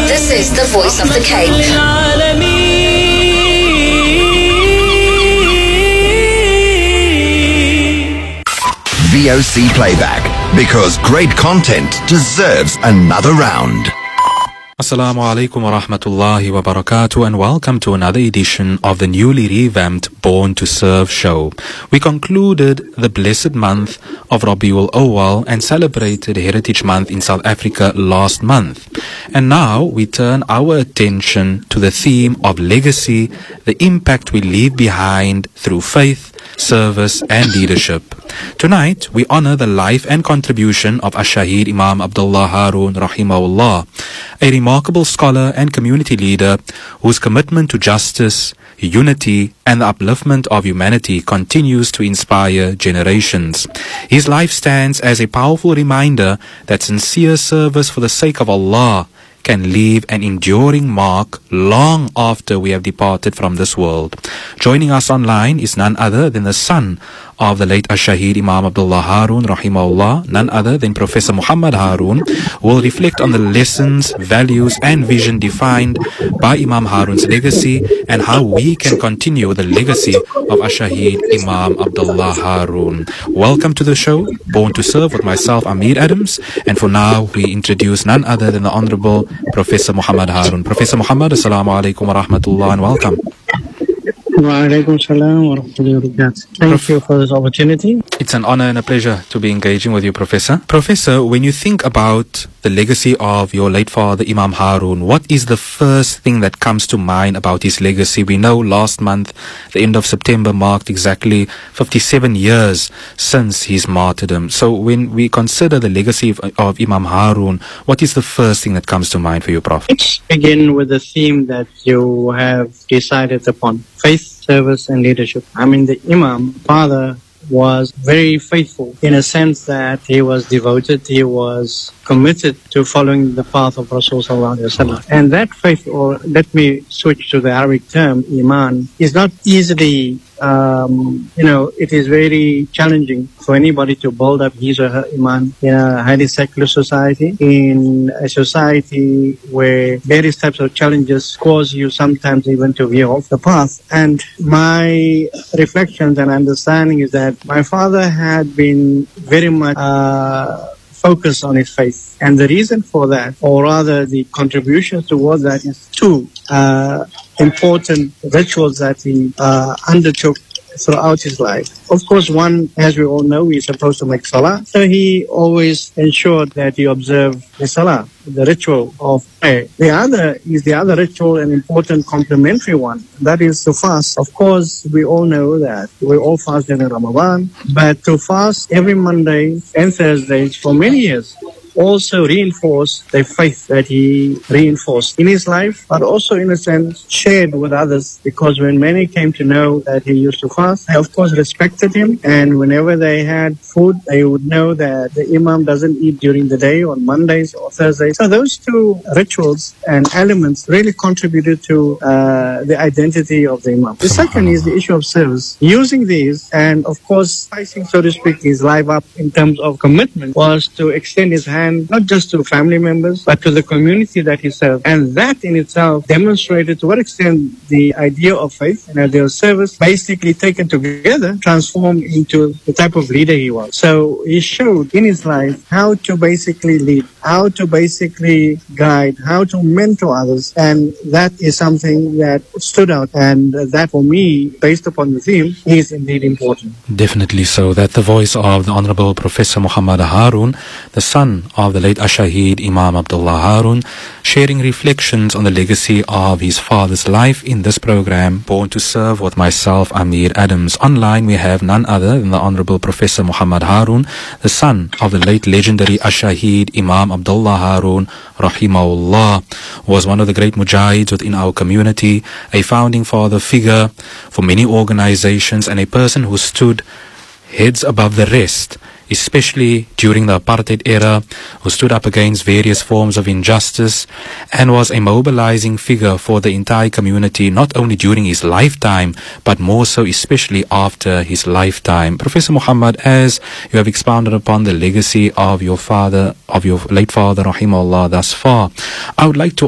This is the Voice of the Cape. VOC Playback, because great content deserves another round. Assalamu alaikum wa rahmatullahi wa barakatuh, and welcome to another edition of the newly revamped Born to Serve show. We concluded the blessed month of Rabiul Awwal and celebrated Heritage Month in South Africa last month. And now we turn our attention to the theme of legacy, the impact we leave behind through faith, service and leadership. Tonight, we honor the life and contribution of Ash-Shaheed Imam Abdullah Haroon Rahimahullah, a remarkable scholar and community leader whose commitment to justice, unity and the upliftment of humanity continues to inspire generations. His life stands as a powerful reminder that sincere service for the sake of Allah can leave an enduring mark long after we have departed from this world. Joining us online is none other than the son of the late Ash-Shaheed Imam Abdullah Haroon Rahimahullah, none other than Professor Muhammad Haroon, who will reflect on the lessons, values and vision defined by Imam Haroon's legacy and how we can continue the legacy of Ash-Shaheed Imam Abdullah Haroon. Welcome to the show, Born to Serve, with myself, Amir Adams, and for now we introduce none other than the Honorable Professor Muhammad Haroon. Professor Muhammad, Assalamu alaikum wa rahmatullah and welcome. Wa alaikum salam wa rahmatullahi wa barakatuh. Thank you for this opportunity. It's an honor and a pleasure to be engaging with you, Professor. Professor, when you think about the legacy of your late father, Imam Haroon, what is the first thing that comes to mind about his legacy? We know last month, the end of September, marked exactly 57 years since his martyrdom. So when we consider the legacy of Imam Haroon, what is the first thing that comes to mind for you, Prof? Let's begin with the theme that you have decided upon: faith, service and leadership. I mean, the Imam, father, was very faithful in a sense that he was devoted, he was committed to following the path of Rasul Sallallahu Alaihi Wasallam. And that faith, or let me switch to the Arabic term, Iman, is not easily, it is very challenging for anybody to build up his or her Iman in a highly secular society, in a society where various types of challenges cause you sometimes even to veer off the path. And my reflections and understanding is that my father had been very much focused on his faith. And the reason for that, or rather the contributions towards that, is two important rituals that he undertook throughout his life. Of course, one, as we all know, he's supposed to make salah. So he always ensured that he observed the salah, the ritual of prayer. The other is the other ritual, an important complementary one. That is to fast. Of course, we all know that we all fast during Ramadan, but to fast every Monday and Thursdays for many years also reinforced the faith that he reinforced in his life, but also in a sense shared with others, because when many came to know that he used to fast, they of course respected him, and whenever they had food, they would know that the Imam doesn't eat during the day on Mondays or Thursdays. So those two rituals and elements really contributed to the identity of the Imam. The second is the issue of service. Using these, and of course spicing, so to speak, his life up in terms of commitment, was to extend his hand not just to family members, but to the community that he served. And that in itself demonstrated to what extent the idea of faith and idea of service, basically taken together, transformed into the type of leader he was. So he showed in his life how to basically lead, how to basically guide, how to mentor others. And that is something that stood out. And that for me, based upon the theme, is indeed important. Definitely so. That the voice of the Honorable Professor Muhammad Haroon, the son of the late Ash-Shaheed Imam Abdullah Haroon, sharing reflections on the legacy of his father's life in this program, Born to Serve, with myself, Amir Adams. Online we have none other than the Honorable Professor Muhammad Haroon, the son of the late legendary Ash-Shaheed Imam Abdullah Haroon Rahimahullah, who was one of the great mujahids within our community, a founding father figure for many organizations, and a person who stood heads above the rest, especially during the apartheid era, who stood up against various forms of injustice and was a mobilizing figure for the entire community, not only during his lifetime, but more so especially after his lifetime. Professor Muhammad, as you have expounded upon the legacy of your father, of your late father, rahimahullah, thus far, I would like to